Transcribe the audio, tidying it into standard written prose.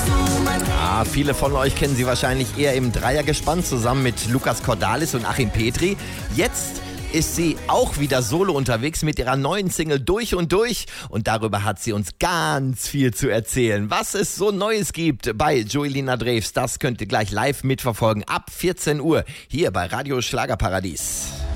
Viele von euch kennen sie wahrscheinlich eher im Dreiergespann zusammen mit Lukas Cordalis und Achim Petri. Jetzt ist sie auch wieder solo unterwegs mit ihrer neuen Single Durch und Durch. Und darüber hat sie uns ganz viel zu erzählen. Was es so Neues gibt bei Joelina Drews, das könnt ihr gleich live mitverfolgen ab 14 Uhr hier bei Radio Schlagerparadies.